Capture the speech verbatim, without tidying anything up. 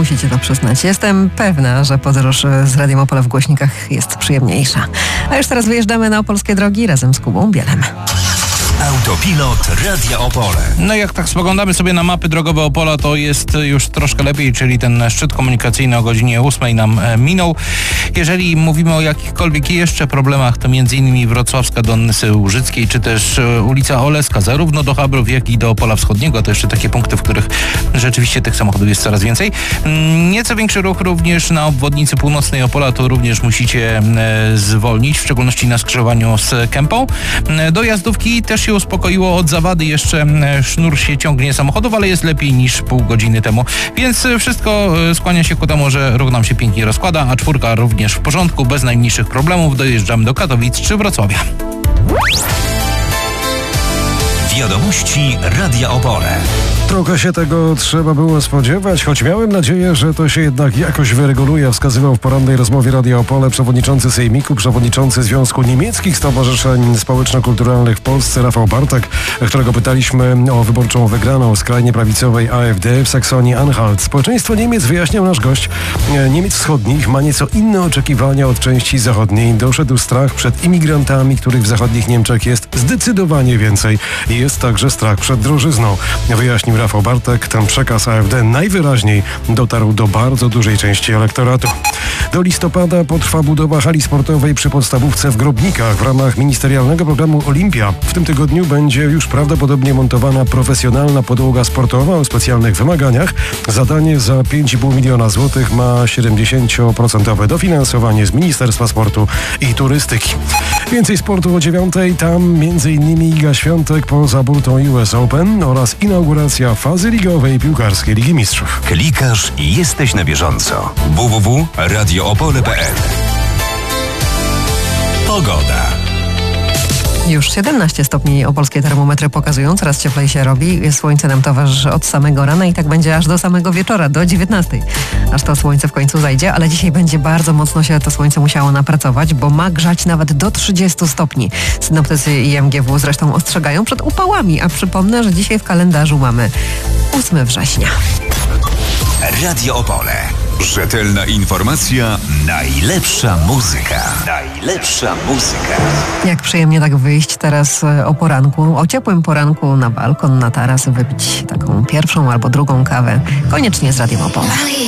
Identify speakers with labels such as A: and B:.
A: musicie to przyznać. Jestem pewna, że podróż z Radiem Opole w głośnikach jest przyjemniejsza. A już teraz wyjeżdżamy na opolskie drogi razem z Kubą Bielem.
B: Autopilot Radia Opole.
C: No jak tak spoglądamy sobie na mapy drogowe Opola, to jest już troszkę lepiej, czyli ten szczyt komunikacyjny o godzinie ósmej nam minął. Jeżeli mówimy o jakichkolwiek jeszcze problemach, to między innymi Wrocławska do Nysy Łużyckiej, czy też ulica Oleska, zarówno do Chabrów, jak i do Opola Wschodniego. To jeszcze takie punkty, w których rzeczywiście tych samochodów jest coraz więcej. Nieco większy ruch również na obwodnicy północnej Opola, to również musicie zwolnić, w szczególności na skrzyżowaniu z Kępą. Dojazdówki też się uspokoiło od zawady, jeszcze sznur się ciągnie samochodów, ale jest lepiej niż pół godziny temu, więc wszystko skłania się ku temu, że ruch nam się pięknie rozkłada, a czwórka również w porządku, bez najmniejszych problemów dojeżdżamy do Katowic czy Wrocławia.
B: Wiadomości Radia Opole.
D: Trochę się tego trzeba było spodziewać, choć miałem nadzieję, że to się jednak jakoś wyreguluje, wskazywał w porannej rozmowie Radia Opole przewodniczący Sejmiku, przewodniczący Związku Niemieckich Stowarzyszeń Społeczno-Kulturalnych w Polsce, Rafał Bartek, którego pytaliśmy o wyborczą wygraną skrajnie prawicowej A F D w Saksonii-Anhalt. Społeczeństwo Niemiec, wyjaśniał nasz gość, Niemiec wschodnich ma nieco inne oczekiwania od części zachodniej. Doszedł strach przed imigrantami, których w zachodnich Niemczech jest zdecydowanie więcej. Jest także strach przed drożyzną, wyjaśnił Rafał Bartek. Ten przekaz A F D najwyraźniej dotarł do bardzo dużej części elektoratu. Do listopada potrwa budowa hali sportowej przy podstawówce w Grobnikach w ramach ministerialnego programu Olimpia. W tym tygodniu będzie już prawdopodobnie montowana profesjonalna podłoga sportowa o specjalnych wymaganiach. Zadanie za pięć i pół miliona złotych ma siedemdziesięcioprocentowe dofinansowanie z Ministerstwa Sportu i Turystyki. Więcej sportu o dziewiątej, tam między innymi Iga Świątek poza burtą U S Open oraz inauguracja fazy ligowej piłkarskiej Ligi Mistrzów.
B: Klikasz i jesteś na bieżąco. w w w kropka radio opole kropka p l. Pogoda.
A: Już siedemnaście stopni opolskie termometry pokazują, coraz cieplej się robi. Słońce nam towarzyszy od samego rana i tak będzie aż do samego wieczora, do dziewiętnastej. Aż to słońce w końcu zajdzie, ale dzisiaj będzie bardzo mocno się to słońce musiało napracować, bo ma grzać nawet do trzydziestu stopni. Synoptycy i M G W zresztą ostrzegają przed upałami, a przypomnę, że dzisiaj w kalendarzu mamy ósmego września.
B: Radio Opole. Rzetelna informacja, najlepsza muzyka. Najlepsza muzyka.
A: Jak przyjemnie tak wyjść teraz o poranku, o ciepłym poranku na balkon, na taras, wypić taką pierwszą albo drugą kawę. Koniecznie z Radiem Opole.